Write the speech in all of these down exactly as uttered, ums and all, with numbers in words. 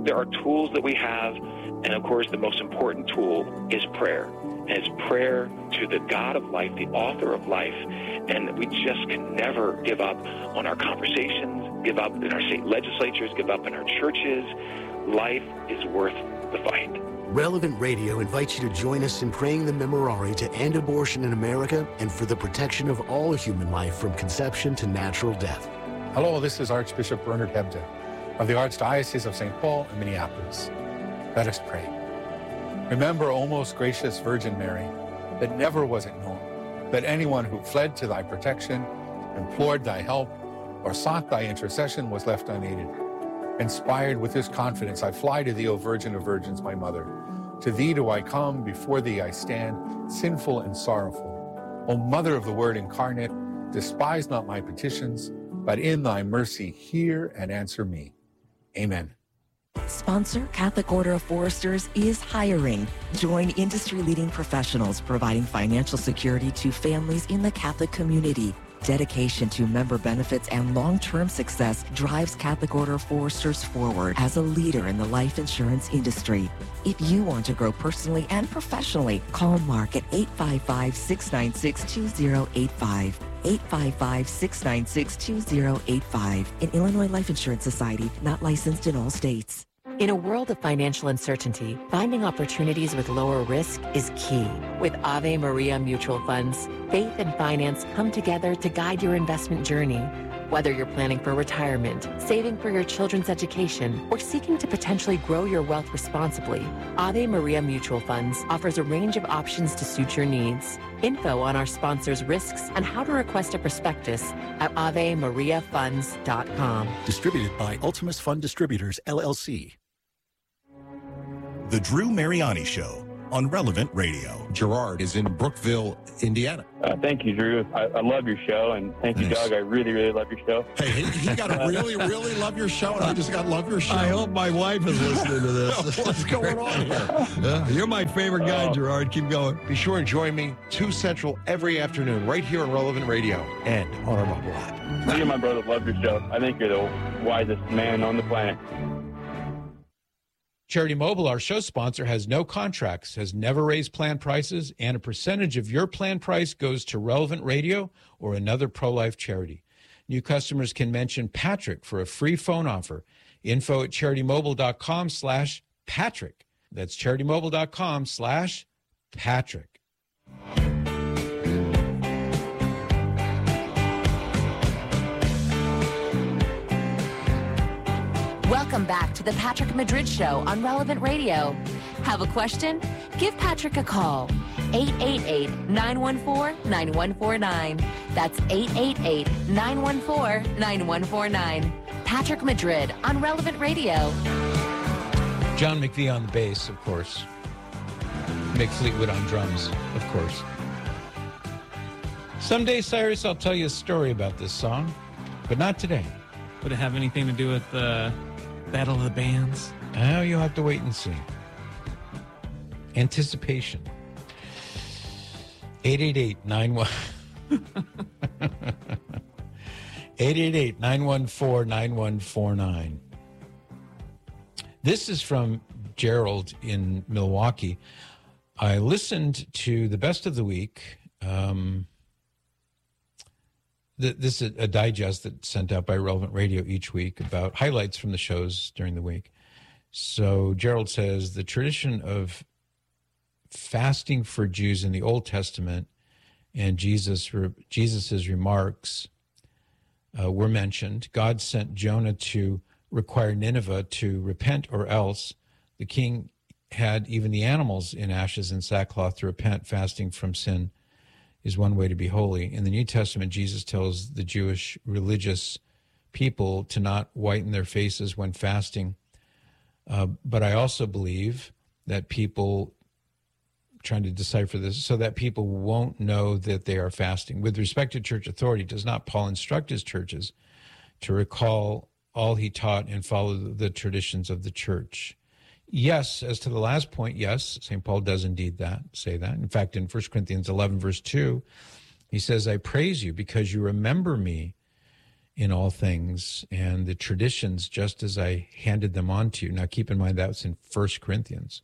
there are tools that we have, and of course the most important tool is prayer. And it's prayer to the God of life, the author of life, and we just can never give up on our conversations, give up in our state legislatures, give up in our churches. Life is worth the fight. Relevant Radio invites you to join us in praying the Memorare to end abortion in America and for the protection of all human life from conception to natural death. Hello, this is Archbishop Bernard Hebda of the Archdiocese of Saint Paul in Minneapolis. Let us pray. Remember, O most gracious Virgin Mary, that never was it known that anyone who fled to thy protection, implored thy help, or sought thy intercession was left unaided. Inspired with this confidence, I fly to thee, O Virgin of Virgins, my mother. To thee do I come, before thee I stand, sinful and sorrowful. O Mother of the Word incarnate, despise not my petitions, but in thy mercy hear and answer me. Amen. Sponsor Catholic Order of Foresters is hiring. Join industry-leading professionals providing financial security to families in the Catholic community. Dedication to member benefits and long-term success drives Catholic Order of Foresters forward as a leader in the life insurance industry. If you want to grow personally and professionally, call Mark at eight five five, six nine six, two zero eight five. eight five five, six nine six, two zero eight five. An Illinois Life Insurance Society, not licensed in all states. In a world of financial uncertainty, finding opportunities with lower risk is key. With Ave Maria Mutual Funds, faith and finance come together to guide your investment journey. Whether you're planning for retirement, saving for your children's education, or seeking to potentially grow your wealth responsibly, Ave Maria Mutual Funds offers a range of options to suit your needs. Info on our sponsors' risks and how to request a prospectus at ave maria funds dot com. Distributed by Ultimus Fund Distributors, L L C. The Drew Mariani Show on Relevant Radio. Gerard is in Brookville, Indiana. Uh, thank you, Drew. I, I love your show, and thank you, Nice. Doug. I really, really love your show. Hey, he, he got to really, really love your show, and I just got to love your show. I hope my wife is listening to this. What's going on here? Yeah, you're my favorite guy, Gerard. Keep going. Be sure and join me two Central every afternoon right here on Relevant Radio and on our mobile app. Me and my brother love your show. I think you're the wisest man on the planet. Charity Mobile, our show sponsor, has no contracts, has never raised plan prices, and a percentage of your plan price goes to Relevant Radio or another pro-life charity. New customers can mention Patrick for a free phone offer. Info at charitymobile.com slash Patrick. That's charitymobile.com slash Patrick. Welcome back to the Patrick Madrid Show on Relevant Radio. Have a question? Give Patrick a call. eight eight eight, nine one four, nine one four nine. That's eight eight eight, nine one four, nine one four nine. Patrick Madrid on Relevant Radio. John McVie on the bass, of course. Mick Fleetwood on drums, of course. Someday, Cyrus, I'll tell you a story about this song, but not today. Would it have anything to do with the Battle of the Bands? Oh, you'll have to wait and see. Anticipation. eight eight eight, nine one eight eight eight, nine one four, nine one four nine. This is from Gerald in Milwaukee. I listened to the Best of the Week. Um, This is a digest that's sent out by Relevant Radio each week about highlights from the shows during the week. So Gerald says the tradition of fasting for Jews in the Old Testament and Jesus Jesus's remarks uh, were mentioned. God sent Jonah to require Nineveh to repent, or else the king had even the animals in ashes and sackcloth to repent. Fasting from sin is one way to be holy. In the New Testament, Jesus tells the Jewish religious people to not whiten their faces when fasting. Uh, but I also believe that people, trying to decipher this, so that people won't know that they are fasting. With respect to church authority, does not Paul instruct his churches to recall all he taught and follow the traditions of the church? Yes, as to the last point, yes, Saint Paul does indeed that, say that. In fact, in First Corinthians eleven, verse two, he says, I praise you because you remember me in all things, and the traditions just as I handed them on to you. Now, keep in mind that's in First Corinthians.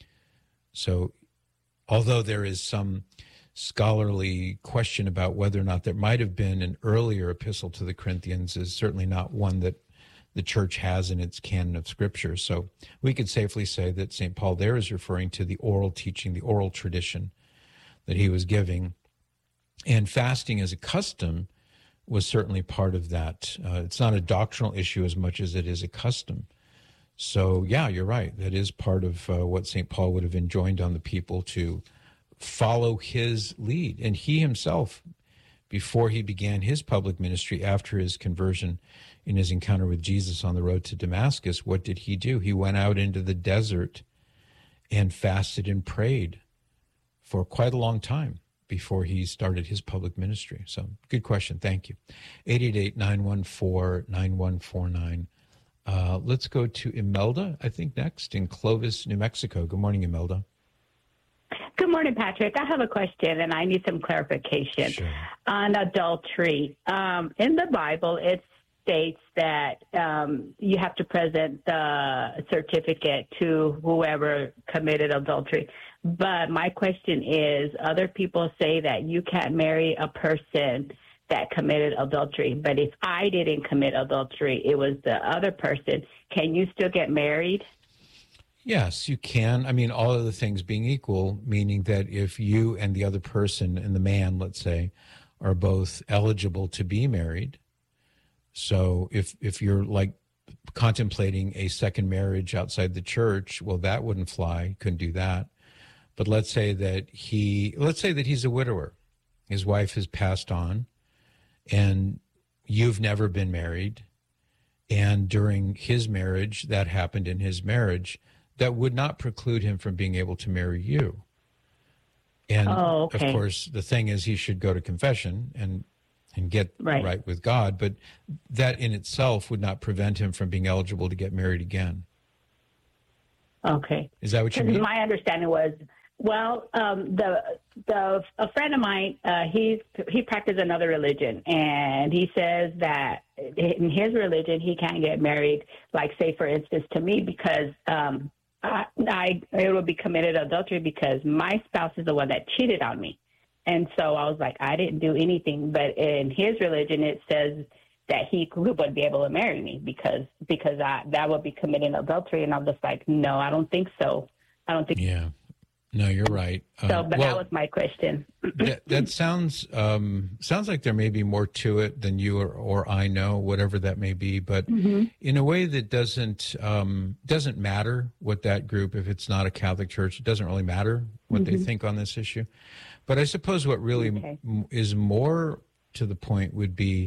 So although there is some scholarly question about whether or not there might have been an earlier epistle to the Corinthians, is certainly not one that the church has in its canon of Scripture. So we could safely say that Saint Paul there is referring to the oral teaching, the oral tradition that he was giving. And fasting as a custom was certainly part of that. Uh, it's not a doctrinal issue as much as it is a custom. So, yeah, you're right. That is part of uh, what Saint Paul would have enjoined on the people, to follow his lead. And he himself, before he began his public ministry, after his conversion in his encounter with Jesus on the road to Damascus, what did he do? He went out into the desert and fasted and prayed for quite a long time before he started his public ministry. So, good question. Thank you. eight eight eight, nine one four, nine one four nine. Uh, let's go to Imelda, I think, next in Clovis, New Mexico. Good morning, Imelda. Good morning, Patrick. I have a question, and I need some clarification Sure. on adultery. Um, in the Bible, it states that um, you have to present the certificate to whoever committed adultery. But my question is, other people say that you can't marry a person that committed adultery. But if I didn't commit adultery, it was the other person. Can you still get married? Yes, you can. I mean, all of the things being equal, meaning that if you and the other person and the man, let's say, are both eligible to be married. So if if you're like contemplating a second marriage outside the church, well, that wouldn't fly. Couldn't do that. But let's say that he, let's say that he's a widower. His wife has passed on, and you've never been married. And during his marriage, that happened in his marriage, that would not preclude him from being able to marry you. And oh, okay. of course, the thing is, he should go to confession and and get right. right with God. But that in itself would not prevent him from being eligible to get married again. Okay. Is that what you mean? My understanding was, well, um, the the a friend of mine, uh, he's he practices another religion, and he says that in his religion he can't get married. Like, say for instance, to me, because um, I, I it would be committed adultery because my spouse is the one that cheated on me, and so I was like, I didn't do anything. But in his religion, it says that he would be able to marry me because because I, that would be committing adultery, and I'm just like, no, I don't think so. I don't think. Yeah. No, you're right. So, uh, but well, that was my question. that, that sounds um, sounds like there may be more to it than you or, or I know, whatever that may be. But mm-hmm. in a way that doesn't um, doesn't matter what that group, if it's not a Catholic church, it doesn't really matter what mm-hmm. they think on this issue. But I suppose what really okay. m- is more to the point would be,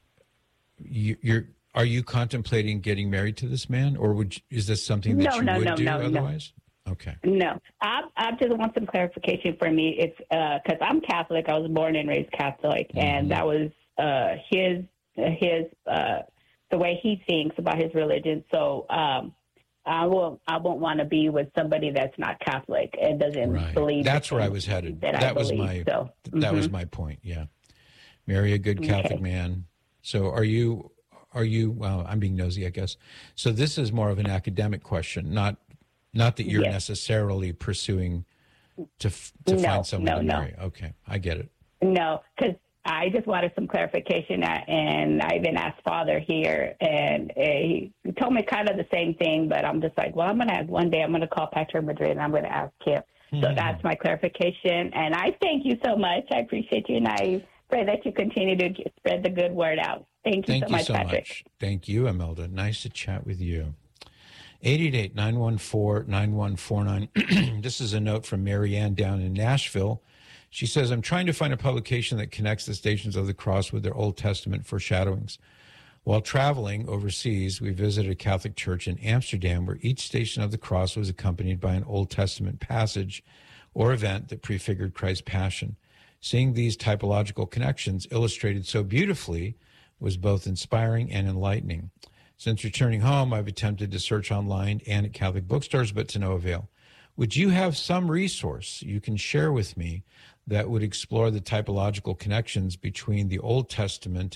you, you're are you contemplating getting married to this man, or would you, is this something that no, you no, would no, do no, otherwise? No. Okay. No, I, I just want some clarification for me. It's because uh, I'm Catholic. I was born and raised Catholic, mm-hmm. and that was uh, his his uh, the way he thinks about his religion. So um, I won't I won't want to be with somebody that's not Catholic and doesn't right. believe. That's where I was headed. That, that I was believe, my so. that mm-hmm. was my point. Yeah, marry a good Catholic okay. man. So are you? Are you? Well, I'm being nosy, I guess. So this is more of an academic question, not. Not that you're yes. necessarily pursuing to to no, find someone no, to marry. No. Okay, I get it. No, because I just wanted some clarification, and I even asked Father here, and he told me kind of the same thing, but I'm just like, well, I'm going to, one day I'm going to call Patrick Madrid, and I'm going to ask him. Mm-hmm. So that's my clarification, and I thank you so much. I appreciate you, and I pray that you continue to get, spread the good word out. Thank you thank so you much, so Patrick. Much. Thank you, Imelda. Nice to chat with you. eight eight eight, nine one four, nine one four nine. This is a note from Marianne down in Nashville. She says, I'm trying to find a publication that connects the Stations of the Cross with their Old Testament foreshadowings. While traveling overseas, we visited a Catholic church in Amsterdam where each Station of the Cross was accompanied by an Old Testament passage or event that prefigured Christ's passion. Seeing these typological connections illustrated so beautifully was both inspiring and enlightening. Since returning home, I've attempted to search online and at Catholic bookstores, but to no avail. Would you have some resource you can share with me that would explore the typological connections between the Old Testament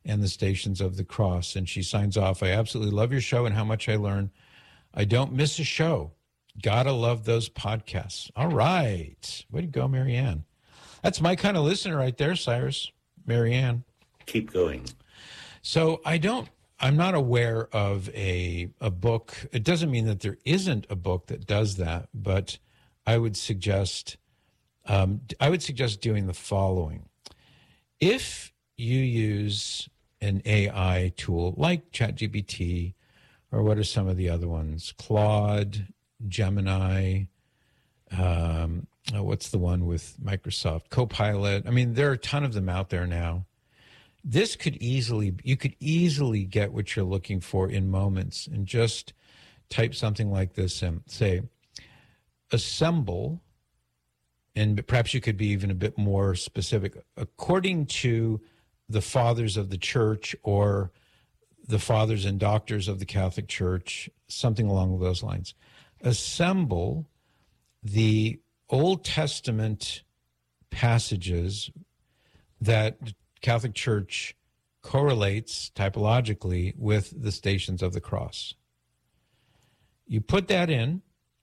and the Stations of the Cross. And she signs off, I absolutely love your show and how much I learn. I don't miss a show. Gotta love those podcasts. All right. Way to go, Marianne. That's my kind of listener right there, Cyrus. Marianne. Keep going. So I don't, I'm not aware of a a book. It doesn't mean that there isn't a book that does that, but I would suggest, um, I would suggest doing the following. If you use an A I tool like ChatGPT, or what are some of the other ones? Claude, Gemini, um, oh, what's the one with Microsoft? Copilot. I mean, there are a ton of them out there now. This could easily, you could easily get what you're looking for in moments, and just type something like this and say, assemble, and perhaps you could be even a bit more specific, according to the fathers of the church or the fathers and doctors of the Catholic Church, something along those lines. Assemble the Old Testament passages that the Catholic Church correlates typologically with the Stations of the Cross. You put that in,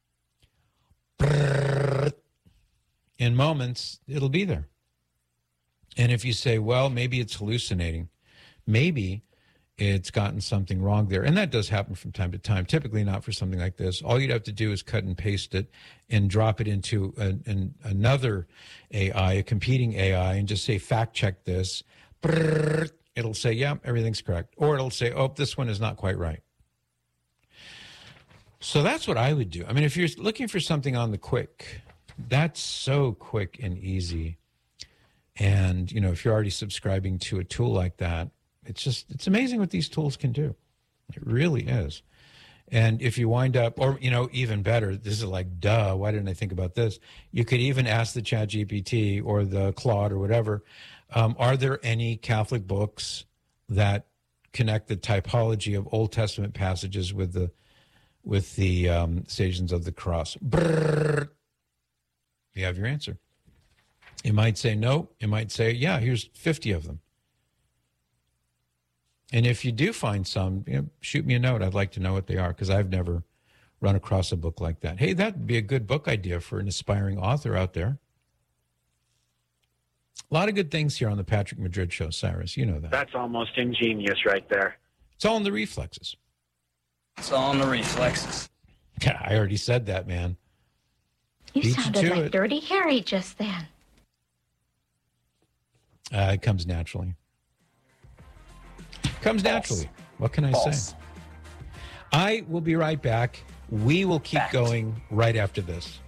in moments, it'll be there. And if you say, well, maybe it's hallucinating, maybe it's gotten something wrong there. And that does happen from time to time, typically not for something like this. All you'd have to do is cut and paste it and drop it into a, an, another A I, a competing A I, and just say, fact check this. It'll say, yeah, everything's correct. Or it'll say, oh, this one is not quite right. So that's what I would do. I mean, if you're looking for something on the quick, that's so quick and easy. And, you know, if you're already subscribing to a tool like that, it's just, it's amazing what these tools can do. It really is. And if you wind up, or, you know, even better, this is like, duh, why didn't I think about this? You could even ask the ChatGPT or the Claude or whatever, um, are there any Catholic books that connect the typology of Old Testament passages with the, with the um, Stations of the Cross? Brrr. You have your answer. It might say no. It might say, yeah, here's fifty of them. And if you do find some, you know, shoot me a note. I'd like to know what they are, because I've never run across a book like that. Hey, that'd be a good book idea for an aspiring author out there. A lot of good things here on the Patrick Madrid Show, Cyrus. You know that. That's almost ingenious right there. It's all in the reflexes. It's all in the reflexes. Yeah, I already said that, man. You Beat sounded you to like it. Dirty Harry just then. Uh, it comes naturally. Comes naturally. What can I False. say? I will be right back. We will keep Fact. going right after this.